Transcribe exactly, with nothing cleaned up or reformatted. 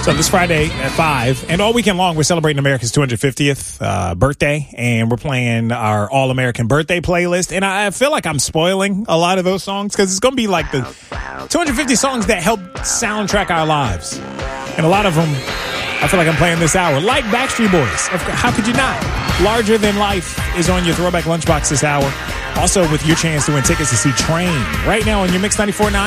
So this Friday at five, and all weekend long, we're celebrating America's two hundred fiftieth uh, birthday, and we're playing our All-American Birthday playlist. And I feel like I'm spoiling a lot of those songs because it's going to be like the two hundred fifty songs that help soundtrack our lives. And a lot of them, I feel like I'm playing this hour. Like Backstreet Boys. How could you not? Larger Than Life is on your Throwback Lunchbox this hour. Also with your chance to win tickets to see Train right now on your Mix ninety-four point nine.